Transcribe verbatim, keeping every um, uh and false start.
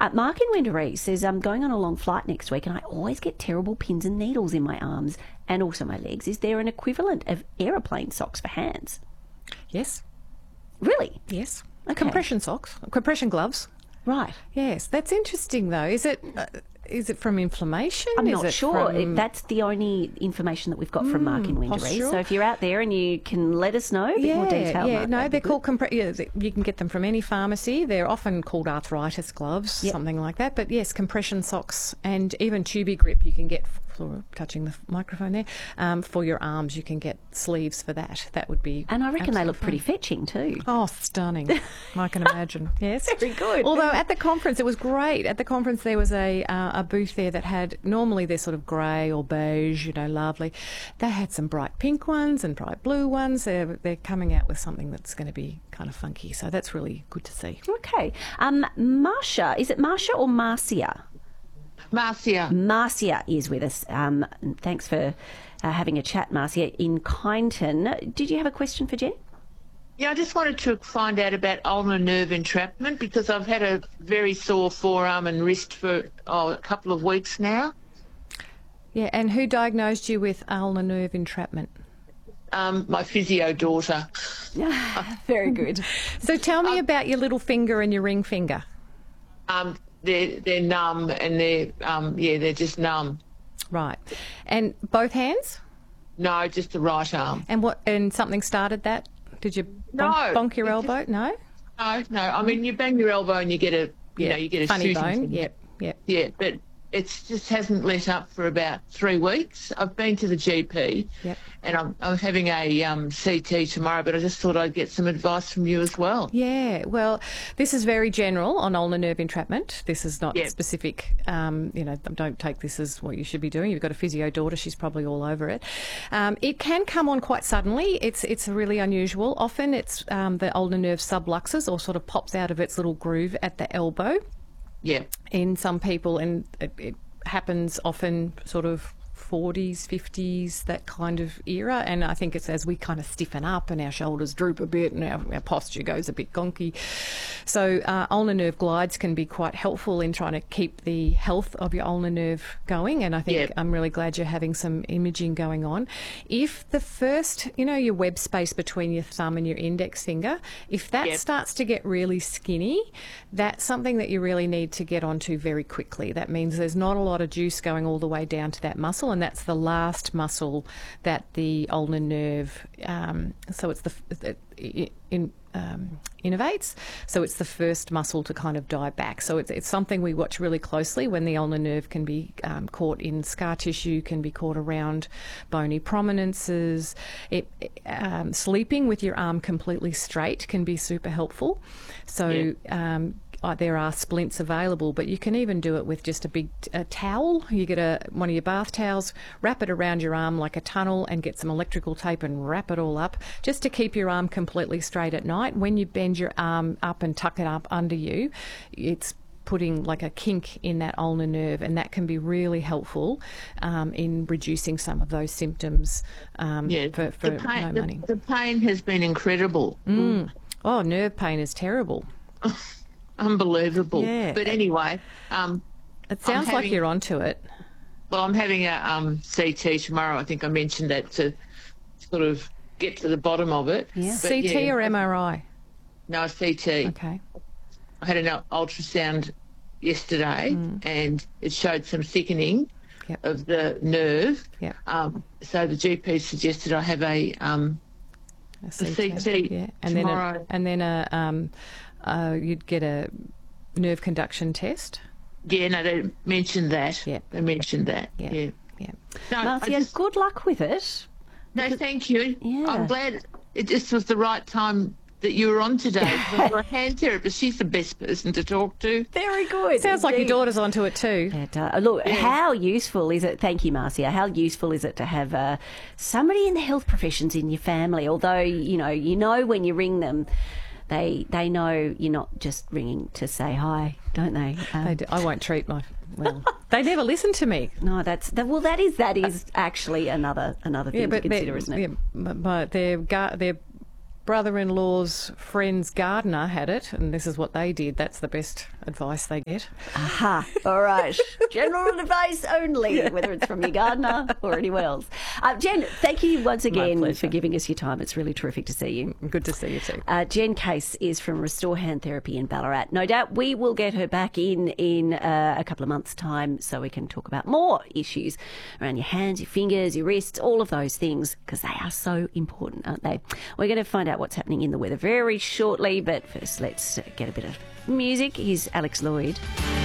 Uh, Mark in Wendouree says, I'm going on a long flight next week and I always get terrible pins and needles in my arms and also my legs. Is there an equivalent of aeroplane socks for hands? Yes. Really? Yes. Okay. Compression socks, compression gloves. Right. Yes, that's interesting though. Is it uh, is it from inflammation? I'm is not it sure. From... That's the only information that we've got from Mark in Wendouree. postural. So if you're out there and you can let us know a bit yeah, more detail. Yeah, Mark, no, that'd they're be called good. compre- yeah, you can get them from any pharmacy. They're often called arthritis gloves, Yep. something like that. But yes, compression socks and even Tubi Grip you can get for touching the microphone there. Um, for your arms, you can get sleeves for that. That would be And I reckon they look absolutely pretty fine. fetching too. Oh, stunning. I can imagine. Yes. Very good. Although at the conference, it was great. At the conference, there was a uh, a booth there that had, normally they're sort of grey or beige, you know, lovely. They had some bright pink ones and bright blue ones. They're, they're coming out with something that's going to be kind of funky. So that's really good to see. Okay. Um, Marcia, is it Marcia or Marcia? Marcia. Marcia is with us. Um, thanks for uh, having a chat, Marcia, in Kyneton. Did you have a question for Jen? Yeah, I just wanted to find out about ulnar nerve entrapment because I've had a very sore forearm and wrist for oh, a couple of weeks now. Yeah, and who diagnosed you with ulnar nerve entrapment? Um, my physio daughter. Very good. So tell me about your little finger and your ring finger. Um, they're they're numb and they're um yeah they're just numb. Right. And both hands? No, just the right arm. And what? And something started that? Did you No, bonk, bonk your it elbow? just- No? No, no. I mean, you bang your elbow and you get a you know you get a funny shooting bone. thing. Yep, yep. Yeah, but it just hasn't let up for about three weeks. I've been to the G P, Yep. and I'm, I'm having a um, C T tomorrow, but I just thought I'd get some advice from you as well. Yeah, well, this is very general on ulnar nerve entrapment. This is not Yep. specific. Um, you know, don't take this as what you should be doing. You've got a physio daughter; she's probably all over it. Um, it can come on quite suddenly. It's it's really unusual. Often, it's um, the ulnar nerve subluxes or sort of pops out of its little groove at the elbow. Yeah, In some people, and it, it happens often sort of forties, fifties, that kind of era. And I think it's as we kind of stiffen up and our shoulders droop a bit and our, our posture goes a bit gonky. So uh, ulnar nerve glides can be quite helpful in trying to keep the health of your ulnar nerve going. And I think Yep. I'm really glad you're having some imaging going on. If the first, you know, your web space between your thumb and your index finger, if that Yep. starts to get really skinny, that's something that you really need to get onto very quickly. That means there's not a lot of juice going all the way down to that muscle, and that's the last muscle that the ulnar nerve, um, so it's the, it, it, in, um, innervates, so it's the first muscle to kind of die back. So it's, it's something we watch really closely when the ulnar nerve can be um, caught in scar tissue, can be caught around bony prominences. It, um, sleeping with your arm completely straight can be super helpful. So Yeah. um, uh, there are splints available, but you can even do it with just a big a towel. You get a one of your bath towels, wrap it around your arm like a tunnel and get some electrical tape and wrap it all up just to keep your arm completely straight at night. When you bend your arm up and tuck it up under you, it's putting like a kink in that ulnar nerve, and that can be really helpful um, in reducing some of those symptoms um, yeah. for, for the, pain, no the, money. the pain has been incredible, Mm. Oh, nerve pain is terrible. unbelievable. Yeah. But anyway, um, It sounds like having- you're onto it. well, I'm having a um, C T tomorrow. I think I mentioned that to sort of get to the bottom of it. Yeah. But C T yeah, or M R I? No, C T. Okay. I had an ul- ultrasound yesterday, and it showed some thickening Yep. of the nerve. Yep. Um, so the G P suggested I have a um, A C T yeah, and then a, tomorrow. and then a um, uh, you'd get a nerve conduction test. yeah. No, they mentioned that. Yeah. They mentioned that. Yeah. Yeah. Yeah. No, I Marcia, just- good luck with it. no, thank you. Yeah. I'm glad it just was the right time that you were on today. I've got a hand therapist. She's the best person to talk to. Very good. Sounds like your indeed. daughter's onto it too. It, uh, look, how useful is it? Thank you, Marcia. How useful is it to have uh, somebody in the health professions in your family? Although you know, you know when you ring them, they they know you're not just ringing to say hi, don't they? Um, They do. I won't treat my. Well, they never listen to me. no, that's that, well. That is that is actually another another thing Yeah, to but consider, their- isn't it? yeah, but- but their gar- their brother-in-law's friend's gardener had it, and this is what they did. That's the best advice they get. Aha. All right. General advice only, yeah. whether it's from your gardener or anyone else. Uh, Jen, thank you once again for giving us your time. It's really terrific to see you. Good to see you too. Uh, Jen Case is from Restore Hand Therapy in Ballarat. No doubt we will get her back in in uh, a couple of months' time so we can talk about more issues around your hands, your fingers, your wrists, all of those things, because they are so important, aren't they? We're going to find out what's happening in the weather very shortly, but first let's get a bit of music. Here's Alex Lloyd.